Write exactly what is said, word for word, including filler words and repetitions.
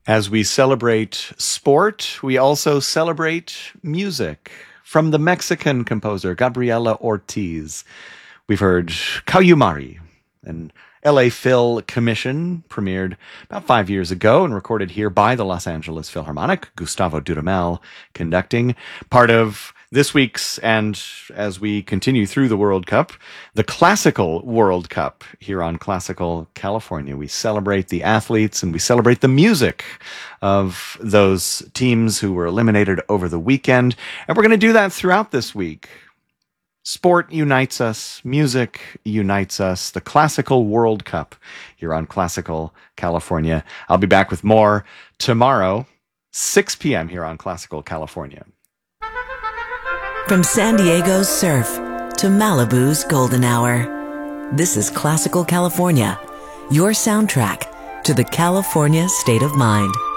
As we celebrate sport, we also celebrate music from the Mexican composer Gabriela Ortiz. We've heard Cayumari, an L A Phil commission premiered about five years ago and recorded here by the Los Angeles Philharmonic, Gustavo Dudamel conducting, part of this week's, and as we continue through the World Cup, the Classical World Cup here on Classical California. We celebrate the athletes and we celebrate the music of those teams who were eliminated over the weekend. And we're going to do that throughout this week. Sport unites us. Music unites us. The Classical World Cup here on Classical California. I'll be back with more tomorrow, six p.m. here on Classical California. From San Diego's surf to Malibu's golden hour, this is Classical California, your soundtrack to the California state of mind.